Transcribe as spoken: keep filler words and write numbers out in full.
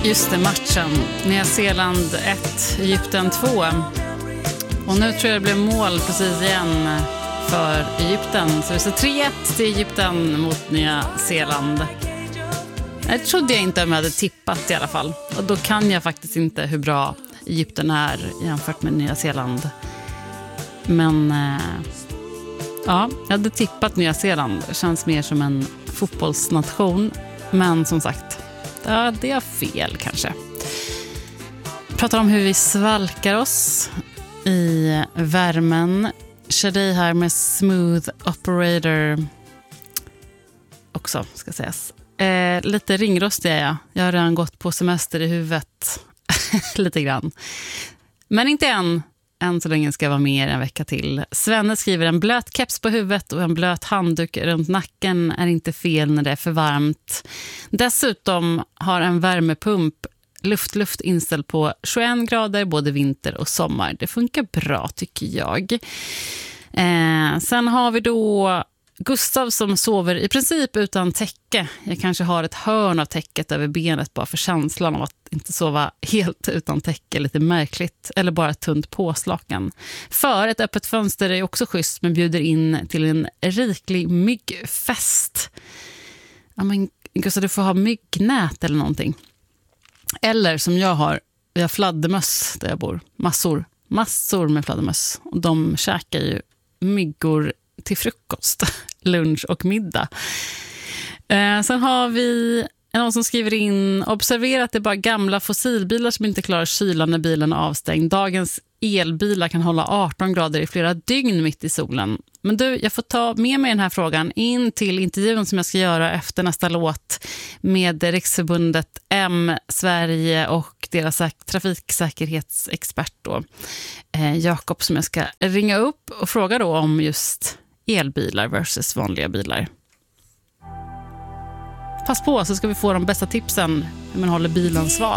Just det, matchen. Nya Zeeland ett, Egypten två. Och nu tror jag det blev mål precis igen för Egypten. Så det är tre ett till Egypten mot Nya Zeeland. Jag trodde jag inte om jag hade tippat i alla fall. Och då kan jag faktiskt inte hur bra Egypten är jämfört med Nya Zeeland. Men eh, ja, jag hade tippat Nya Zeeland. Det känns mer som en fotbollsnation. Men som sagt, ja, det är fel kanske. Pratar om hur vi svalkar oss i värmen. Shadi här med Smooth Operator också, ska sägas. Eh, lite ringrostig är jag. Jag har redan gått på semester i huvudet. Lite grann. Men inte än. Än så länge ska jag vara med en vecka till. Svenne skriver: en blöt keps på huvudet och en blöt handduk runt nacken är inte fel när det är för varmt. Dessutom har en värmepump luft-luft inställd på tjugoen grader både vinter och sommar. Det funkar bra tycker jag. Eh, sen har vi då Gustav som sover i princip utan täcke. Jag kanske har ett hörn av täcket över benet bara för känslan av att inte sova helt utan täcke. Lite märkligt. Eller bara ett tunt påslakan. För ett öppet fönster är också schysst men bjuder in till en riklig myggfest. Ja, men Gustav, du får ha myggnät eller någonting. Eller som jag har, jag har fladdermöss där jag bor. Massor. Massor med fladdermöss. Och de käkar ju myggor till frukost, lunch och middag. Eh, sen har vi någon som skriver in: observera att det är bara gamla fossilbilar som inte klarar kylan när bilen är avstängd. Dagens elbilar kan hålla arton grader i flera dygn mitt i solen. Men du, jag får ta med mig den här frågan in till intervjun som jag ska göra efter nästa låt med Riksförbundet M Sverige och deras trafiksäkerhetsexpert då, eh, Jakob, som jag ska ringa upp och fråga då om just elbilar versus vanliga bilar. Pass på så ska vi få de bästa tipsen hur man håller bilen sval.